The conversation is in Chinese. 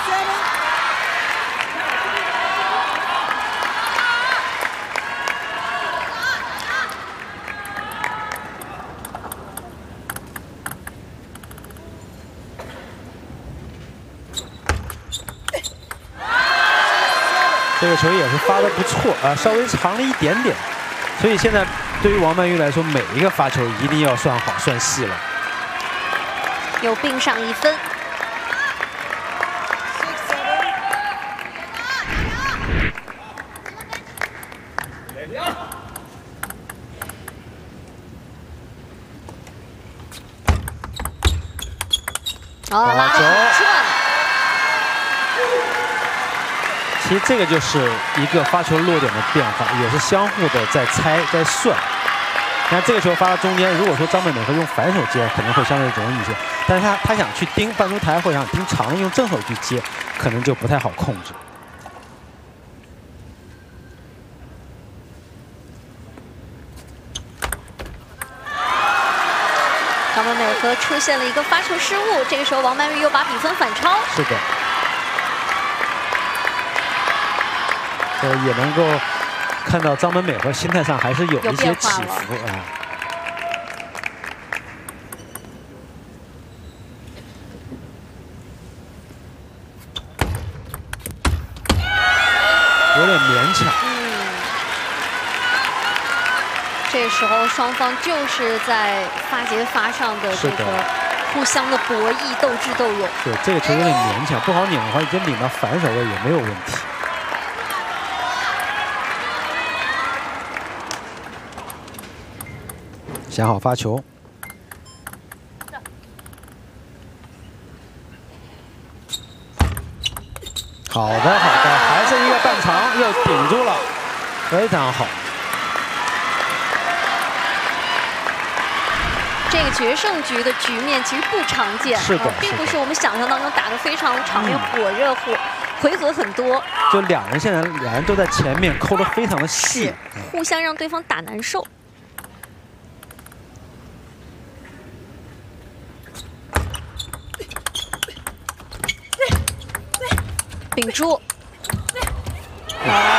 这个球也是发的不错啊，稍微长了一点点，所以现在对于王曼玉来说，每一个发球一定要算好算细了。 又并上1分。哦，拉得很转。 其实这个就是一个发球落点的变化，也是相互的在猜在算。那这个球发到中间，如果说张本美和用反手接，可能会相对容易一些。但是他想去盯半出台，或者想盯长的用正手去接，可能就不太好控制。 张本美和出现了一个发球失误，这个时候王曼玉又把比分反超。 是的。 也能够看到张本美和心态上还是有一些起伏啊。有点勉强。 这时候双方就是在发接发上的这个互相的博弈、斗智斗勇。 对，这个球有点勉强，不好拧的话，已经拧到反手位也没有问题。 想好发球，好的，还是一个半长，又顶住了，非常好。 这个决胜局的局面其实不常见， 是的， 并不是我们想象当中打得非常场面火热，回合很多。 就两人都在前面扣得非常的细， 互相让对方打难受。 秉住。